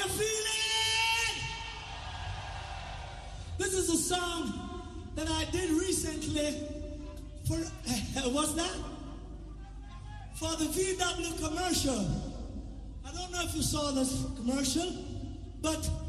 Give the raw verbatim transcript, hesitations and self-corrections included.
you feeling? This is a song that I did recently for, uh, what's that? For the V W commercial. I don't know if you saw this commercial, but